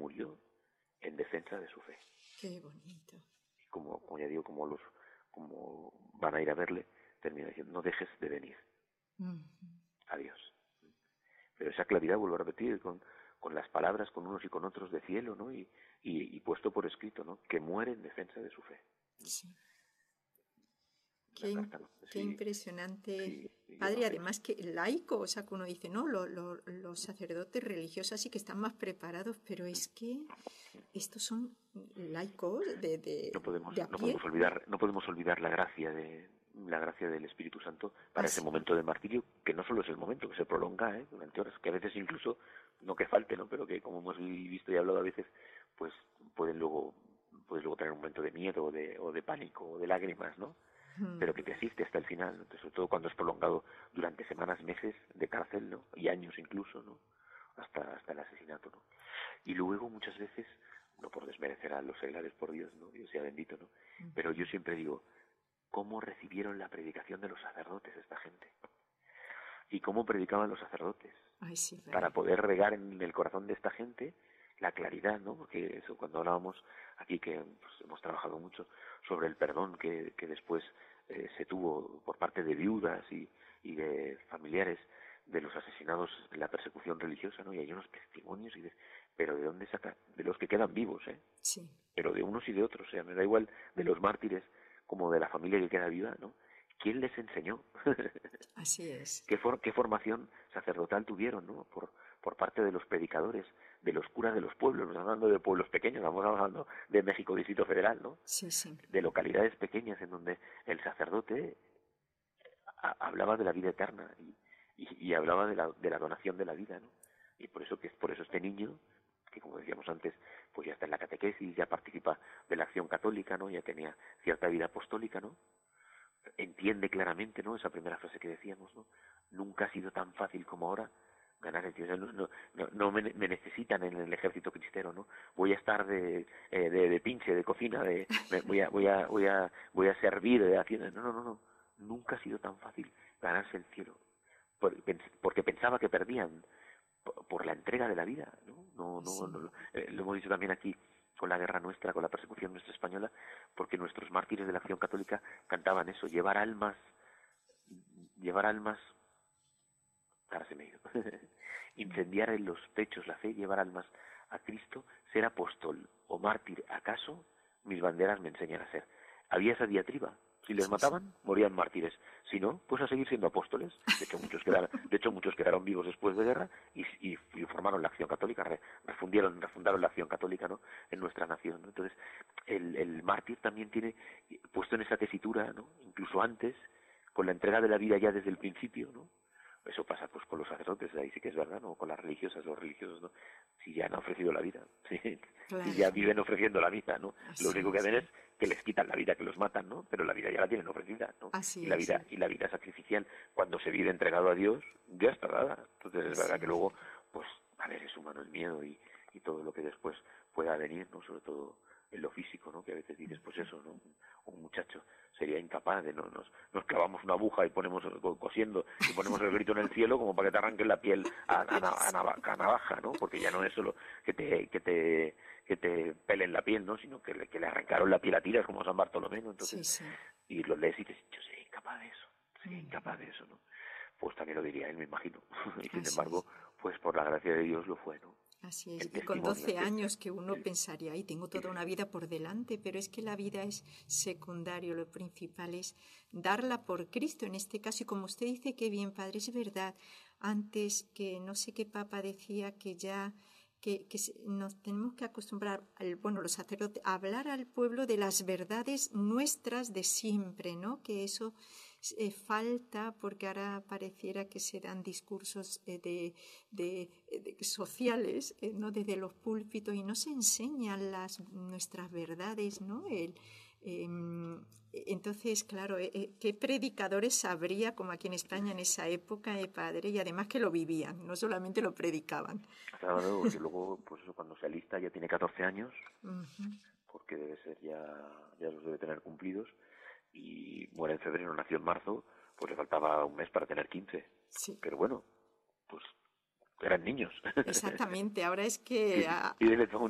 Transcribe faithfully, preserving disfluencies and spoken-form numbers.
murió en defensa de su fe. Qué bonito. Y como, como ya digo, como los como van a ir a verle, termina diciendo, no dejes de venir. Uh-huh. Adiós. Pero esa claridad, vuelvo a repetir, con, con las palabras, con unos y con otros de cielo, ¿no? Y, y, y puesto por escrito, ¿no? Que muere en defensa de su fe. Sí. Qué, carta, ¿no? qué Sí. impresionante, Sí, padre. no Además que laico, o sea, que uno dice, no, lo, lo, los sacerdotes religiosos sí que están más preparados, pero es que estos son laicos de, de, no podemos, de a no pie. podemos olvidar, no podemos olvidar la gracia de la gracia del Espíritu Santo para ah, ese sí. momento de martirio, que no solo es el momento, que se prolonga, ¿eh? Durante horas, que a veces incluso, no que falte, ¿no? Pero que como hemos visto y hablado a veces, pues pueden luego, puedes luego tener un momento de miedo o de, o de pánico o de lágrimas, ¿no? Hmm. Pero que te asiste hasta el final, ¿no? Sobre todo cuando es prolongado durante semanas, meses de cárcel, ¿no? Y años incluso, ¿no? Hasta, hasta el asesinato, ¿no? Y luego muchas veces, no por desmerecer a los seglares, por Dios, ¿no? Dios sea bendito, ¿no? Hmm. Pero yo siempre digo, ¿cómo recibieron la predicación de los sacerdotes esta gente? ¿Y cómo predicaban los sacerdotes? Ay, sí, para poder regar en el corazón de esta gente la claridad, ¿no? Porque eso, cuando hablábamos aquí, que pues, hemos trabajado mucho sobre el perdón que, que después eh, se tuvo por parte de viudas y, y de familiares de los asesinados en la persecución religiosa, ¿no? Y hay unos testimonios, y de, pero ¿de dónde saca? De los que quedan vivos, ¿eh? Sí. Pero de unos y de otros, o sea, me da igual de los mártires como de la familia que queda viva, ¿no? ¿Quién les enseñó? Así es. ¿Qué, for, ¿Qué formación sacerdotal tuvieron, ¿no? Por, por parte de los predicadores, de los curas de los pueblos? No estamos hablando de pueblos pequeños, estamos hablando de México, Distrito Federal, ¿no? Sí, sí. De localidades pequeñas en donde el sacerdote a, hablaba de la vida eterna y, y, y hablaba de la, de la donación de la vida, ¿no? Y por eso, que, por eso este niño, que como decíamos antes, pues ya está en la catequesis, ya participa de la acción católica, ¿no? Ya tenía cierta vida apostólica, ¿no? Entiende claramente, ¿no? Esa primera frase que decíamos, ¿no? Nunca ha sido tan fácil como ahora ganar el cielo. No, no, no, no me, me necesitan en el ejército cristero, ¿no? Voy a estar de, eh, de, de pinche, de cocina, de, me, voy a, voy a, voy a, voy a servir de hacienda. No, no, no, no. Nunca ha sido tan fácil ganarse el cielo, por, porque pensaba que perdían por, por la entrega de la vida, ¿no? No, no, sí. no, no eh, lo hemos dicho también aquí con la guerra nuestra, con la persecución nuestra española, porque nuestros mártires de la acción católica cantaban eso, llevar almas, llevar almas, ahora se me ha ido, incendiar en los pechos la fe, llevar almas a Cristo, ser apóstol o mártir, ¿acaso? Mis banderas me enseñan a ser. Había esa diatriba. Si les mataban, morían mártires. Si no, pues a seguir siendo apóstoles. De hecho, muchos quedaron, de hecho, muchos quedaron vivos después de guerra y, y, y formaron la acción católica, re, refundieron, refundaron la acción católica, ¿no? En nuestra nación, ¿no? Entonces, el, el mártir también tiene, puesto en esa tesitura, ¿no? Incluso antes, con la entrega de la vida ya desde el principio, ¿no? Eso pasa pues con los sacerdotes, ahí sí que es verdad, ¿no? Con las religiosas, los religiosos, ¿no? Si ya han ofrecido la vida, ¿sí? Claro. Si ya viven ofreciendo la vida, ¿no? Así lo único que hacen es que les quitan la vida, que los matan, ¿no? Pero la vida ya la tienen ofrecida, ¿no? Así y la vida es. y la vida sacrificial, cuando se vive entregado a Dios, ya está dada. Entonces es verdad que luego, pues, a ver, es humano el miedo y, y todo lo que después pueda venir, ¿no? Sobre todo en lo físico, ¿no? Que a veces dices, pues eso, ¿no? Un muchacho sería incapaz de, ¿no? Nos, nos clavamos una aguja y ponemos, cosiendo, y ponemos el grito en el cielo como para que te arranquen la piel a, a, a, a, navaja, a navaja, ¿no? Porque ya no es solo que te, que te, que te pelen la piel, ¿no? Sino que le, que le arrancaron la piel a tiras como San Bartolomé, ¿no? Entonces, sí, sí. Y lo lees y dices, yo sería incapaz de eso, sería incapaz de eso, ¿no? Pues también lo diría él, me imagino. Y sin Así embargo, es. Pues por la gracia de Dios lo fue, ¿no? Así es, y con doce años que uno pensaría, ay, tengo toda una vida por delante, pero es que la vida es secundario, lo principal es darla por Cristo en este caso, y como usted dice, qué bien, padre, es verdad, antes que no sé qué papa decía que ya, que, que nos tenemos que acostumbrar, al, bueno, los sacerdotes, a hablar al pueblo de las verdades nuestras de siempre, ¿no? Que eso Eh, falta, porque ahora pareciera que se dan discursos eh, de, de, de sociales, eh, ¿no? Desde los púlpitos, y no se enseñan las nuestras verdades, ¿no? El, eh, entonces, claro, eh, eh, ¿qué predicadores habría, como aquí en España en esa época, eh, padre? Y además que lo vivían, no solamente lo predicaban. Claro, porque luego, pues eso, cuando se alista ya tiene catorce años, uh-huh. Porque debe ser ya, ya los debe tener cumplidos, y muere en febrero, nació en marzo, pues le faltaba un mes para tener quince. Sí. Pero bueno, pues eran niños. Exactamente, ahora es que... Y, y